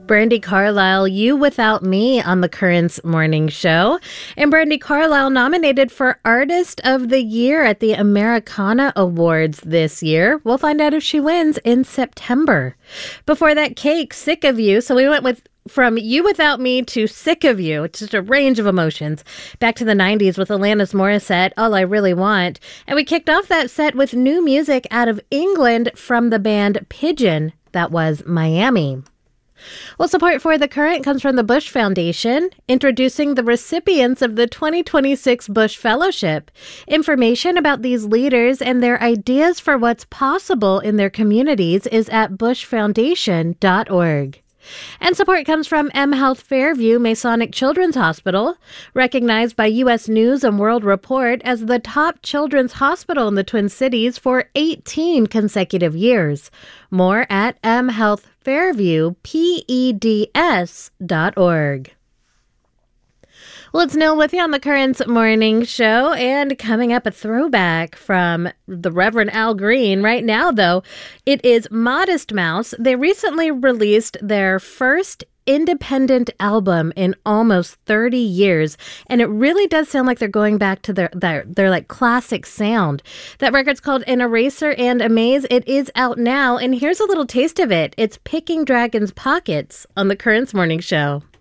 Brandi Carlile, You Without Me on the Currents Morning Show. And Brandi Carlile nominated for Artist of the Year at the Americana Awards this year. We'll find out if she wins in September. Before that, Cake, Sick of You. So we went from You Without Me to Sick of You. It's just a range of emotions. Back to the 90s with Alanis Morissette, All I Really Want. And we kicked off that set with new music out of England from the band Pigeon. That was Miami. Well, support for The Current comes from the Bush Foundation, introducing the recipients of the 2026 Bush Fellowship. Information about these leaders and their ideas for what's possible in their communities is at bushfoundation.org. And support comes from M Health Fairview Masonic Children's Hospital, recognized by U.S. News and World Report as the top children's hospital in the Twin Cities for 18 consecutive years. More at mhealthfairviewpeds.org. Well, it's Nil with you on the Currents Morning Show, and coming up, a throwback from the Reverend Al Green. Right now, though, it is Modest Mouse. They recently released their first independent album in almost 30 years, and it really does sound like they're going back to their like classic sound. That record's called An Eraser and a Maze. It is out now, and here's a little taste of it. It's Picking Dragons' Pockets on the Currents Morning Show.